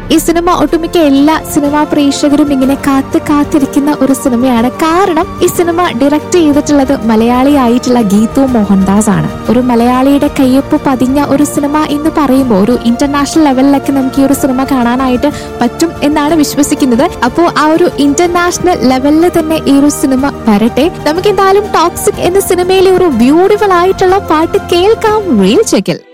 ഈ സിനിമ ഒട്ടുമിക്ക എല്ലാ സിനിമാ പ്രേക്ഷകരും ഇങ്ങനെ കാത്തിരിക്കുന്ന ഒരു സിനിമയാണ്. കാരണം ഈ സിനിമ ഡയറക്ട് ചെയ്തിട്ടുള്ളത് മലയാളിയായിട്ടുള്ള ഗീതു മോഹൻദാസ് ആണ്. ഒരു മലയാളിയുടെ കയ്യൊപ്പ് പതിഞ്ഞ ഒരു സിനിമ എന്ന് പറയുമ്പോൾ ഒരു ഇന്റർനാഷണൽ ലെവലിലൊക്കെ നമുക്ക് ഈ ഒരു സിനിമ കാണാനായിട്ട് പറ്റും എന്നാണ് വിശ്വസിക്കുന്നത്. അപ്പോൾ ആ ഒരു ഇന്റർനാഷണൽ ലെവലിൽ തന്നെ ഈ ഒരു സിനിമ വരട്ടെ. നമുക്ക് എന്തായാലും ടോക്സിക് എന്ന സിനിമയിലെ ഒരു ബ്യൂട്ടിഫുൾ ആയിട്ടുള്ള പാട്ട് കേൾക്കാം റീൽ ചെക്കിൽ.